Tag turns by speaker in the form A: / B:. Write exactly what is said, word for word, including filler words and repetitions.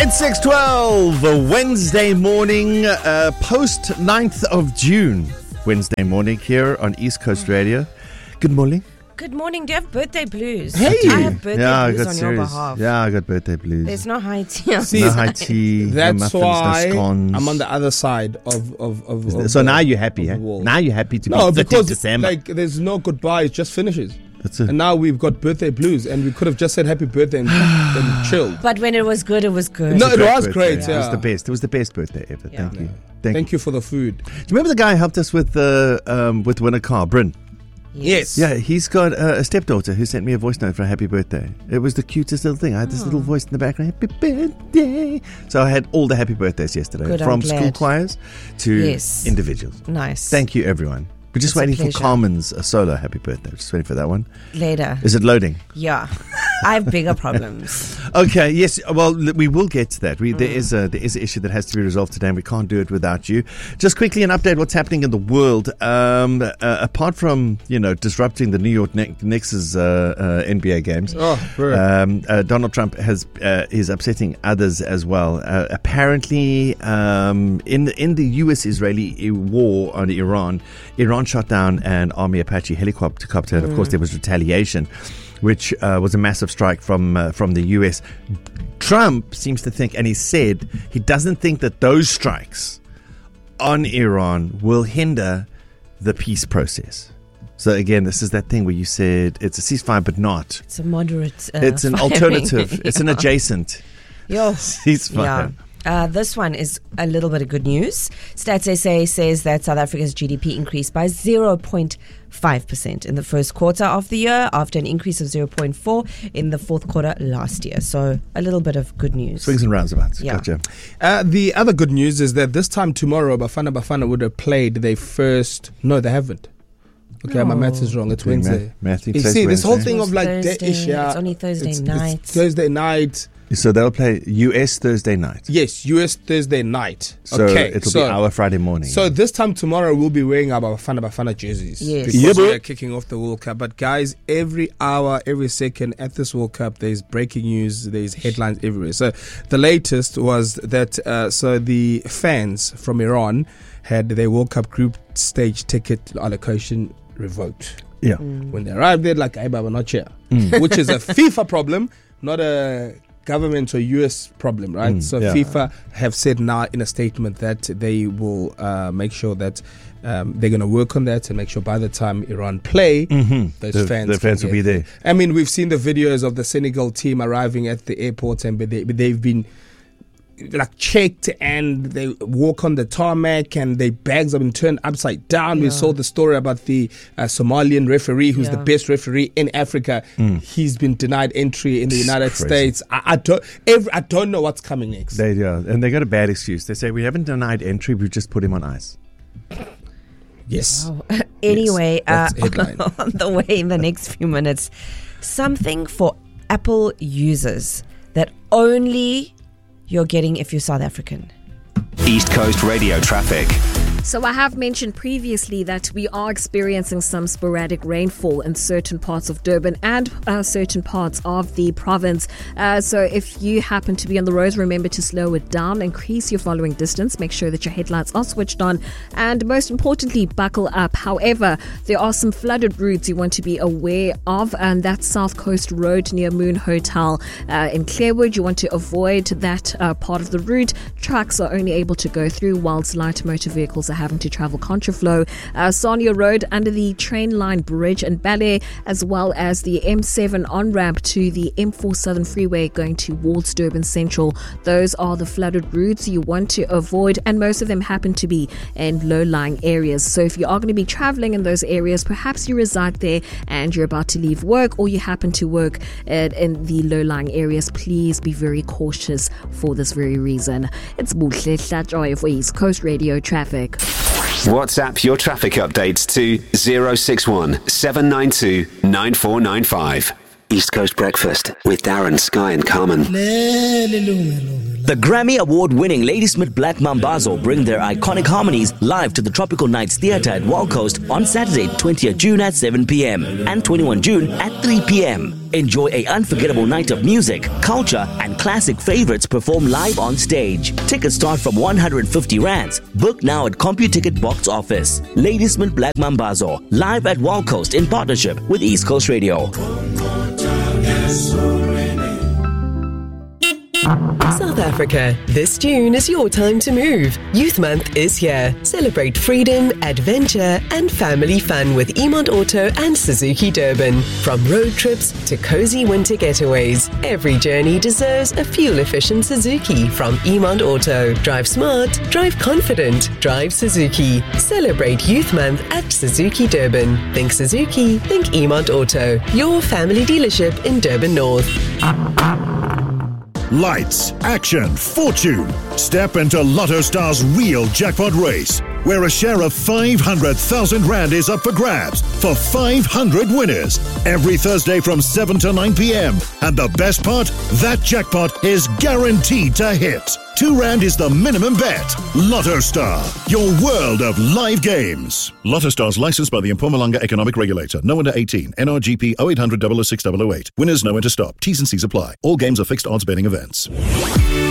A: It's six twelve, a Wednesday morning, uh, post ninth of June. Wednesday morning here on East Coast Radio. Good morning.
B: Good morning. Do you have birthday blues?
A: Hey.
B: I have birthday
A: yeah,
B: blues
A: I got
B: on
A: serious.
B: your behalf.
A: Yeah, I got birthday blues.
B: There's no high tea.
C: See,
A: no high tea.
C: That's
A: no muffins,
C: why
A: no scones.
C: I'm on the other side of of, of, of
A: So
C: the,
A: now you're happy, eh?
C: wall.
A: Now you're happy to
C: no,
A: be
C: because
A: December.
C: like there's no goodbye, it just finishes.
A: That's it.
C: And now we've got birthday blues, and we could have just said happy birthday and, and chilled.
B: But when it was good, it was good.
C: No, it
A: Great
C: was
A: birthday.
C: great.
A: It
C: Yeah,
A: was the best. It was the best birthday ever.
B: Yeah.
A: Thank you.
C: Yeah.
A: Thank,
C: Thank you for the food.
A: you. Do you remember the guy who helped us with the um, with winner car, Bryn?
C: Yes.
A: Yeah, he's got uh, a stepdaughter who sent me a voice note for a happy birthday. It was the cutest little thing. I had this
B: Oh.
A: little voice in the background, happy birthday. So I had all the happy birthdays yesterday,
B: Good, I'm
A: from
B: glad.
A: school choirs to
B: Yes.
A: individuals.
B: Nice.
A: Thank you, everyone. We're just
B: It's a
A: waiting for
B: pleasure.
A: Carmen's uh, solo happy birthday. We're just waiting for that one.
B: Later.
A: Is it loading?
B: Yeah. I have bigger problems.
A: Okay, yes. Well, l- we will get to that. We,
B: Mm.
A: there is a there is an issue that has to be resolved today, and we can't do it without you. Just quickly, an update: what's happening in the world? Um, uh, apart from you know disrupting the New York Kn- Knicks' uh, uh, N B A games,
C: Oh, bro.
A: um, uh, Donald Trump has uh, is upsetting others as well. Uh, apparently, um, in the, in the U S-Israeli war on Iran, Iran shot down an Army Apache helicopter, and of course there was retaliation, which uh, was a massive strike from uh, from the U S. Trump seems to think, and he said he doesn't think that those strikes on Iran will hinder the peace process. So again, this is that thing where you said it's a ceasefire, but not.
B: It's a moderate. Uh,
A: It's an
B: firing.
A: alternative. It's an adjacent
B: Yo.
A: ceasefire.
B: Yeah. Uh, this one is a little bit of good news. Stats S A says that South Africa's G D P increased by zero point five percent in the first quarter of the year after an increase of zero point four in the fourth quarter last year. So a little bit of good news.
A: Swings and roundabouts.
B: Yeah.
A: Gotcha.
C: Uh, the other good news is that this time tomorrow, Bafana Bafana would have played their first. No, they haven't. Okay,
B: No.
C: my maths is wrong. It's
A: Doing
C: Wednesday.
A: math- math, it
C: You
A: says
C: see, this whole
A: Wednesday.
C: thing
B: It's
C: of like
B: Thursday.
C: day-ish, yeah,
B: It's only Thursday
C: it's,
B: night.
C: It's Thursday night.
A: So they'll play U S Thursday night.
C: Yes, U S Thursday night.
A: So
C: okay,
A: it'll
C: so,
A: be our Friday morning.
C: So this time tomorrow we'll be wearing our Bafana Bafana jerseys.
B: Yes.
C: Because
A: Yeah,
C: we
A: boy.
C: are kicking off the World Cup. But guys, every hour, every second at this World Cup, there's breaking news, there's headlines everywhere. So the latest was that uh, so the fans from Iran had their World Cup group stage ticket allocation revoked.
A: yeah.
C: When they arrived there, like, hey, Baba, not here.
A: Mm.
C: Which is a FIFA problem, not a government or U S problem, right?
A: Mm,
C: so
A: yeah.
C: FIFA have said now in a statement that they will uh, make sure that um, they're going to work on that and make sure by the time Iran play,
A: Mm-hmm.
C: those
A: the,
C: fans
A: the fans
C: can
A: will be
C: get
A: there.
C: I mean, we've seen the videos of the Senegal team arriving at the airport, and they, they've been like checked, and they walk on the tarmac and their bags have been turned upside down. We
B: Yeah.
C: saw the story about the uh, Somalian referee who's the
B: Yeah.
C: best referee in Africa. He's been denied entry in the
A: It's
C: United
A: crazy.
C: States. I, I don't every, I don't know what's coming next.
A: They, yeah, and they got a bad excuse. They say we haven't denied entry, we've just put him on ice.
C: yes.
B: Wow. Anyway,
C: that's
B: uh,
C: headline.
B: on the way in the next few minutes, something for Apple users that only you're getting if you're South African.
D: East Coast Radio traffic.
E: So I have mentioned previously that we are experiencing some sporadic rainfall in certain parts of Durban and uh, certain parts of the province. Uh, so if you happen to be on the roads, remember to slow it down, increase your following distance, make sure that your headlights are switched on, and most importantly, buckle up. However, there are some flooded routes you want to be aware of, and that's South Coast Road near Moon Hotel uh, in Clarewood. You want to avoid that uh, part of the route. Trucks are only able to go through, whilst light motor vehicles are having to travel contraflow. Uh, Sonia Road under the train line bridge in Ballet, as well as the M seven on-ramp to the M four Southern Freeway going towards Durban Central. Those are the flooded routes you want to avoid, and most of them happen to be in low-lying areas. So if you are going to be traveling in those areas, perhaps you reside there and you're about to leave work, or you happen to work uh, in the low-lying areas, please be very cautious for this very reason. It's Buhle Hlatjoy for East Coast Radio Traffic.
D: WhatsApp your traffic updates to zero six one seven nine two nine four nine five. East Coast Breakfast with Darren, Sky and Carmen.
F: The Grammy Award-winning Ladysmith Black Mambazo bring their iconic harmonies live to the Tropical Nights Theatre at Wild Coast on Saturday, twentieth of June at seven p.m. and twenty-first of June at three p.m. Enjoy a unforgettable night of music, culture, and classic favorites performed live on stage. Tickets start from one hundred fifty rands. Book now at CompuTicket box office. Ladysmith Black Mambazo, live at Wild Coast in partnership with East Coast Radio.
G: South Africa, this June is your time to move. Youth Month is here. Celebrate freedom, adventure, and family fun with Emont Auto and Suzuki Durban. From road trips to cozy winter getaways, every journey deserves a fuel-efficient Suzuki from Emont Auto. Drive smart, drive confident, drive Suzuki. Celebrate Youth Month at Suzuki Durban. Think Suzuki, think Emont Auto. Your family dealership in Durban North.
H: Lights, action, fortune. Step into Lotto Star's real jackpot race, where a share of five hundred thousand rand is up for grabs for five hundred winners every Thursday from seven to nine p.m. And the best part, that jackpot is guaranteed to hit. Two rand is the minimum bet. Lotto Star, your world of live games. Lotto Star's licensed by the Mpumalanga Economic Regulator. No under eighteen. N R G P oh eight hundred, oh oh six, oh oh eight. Winners know when to stop. T's and C's apply. All games are fixed odds betting events.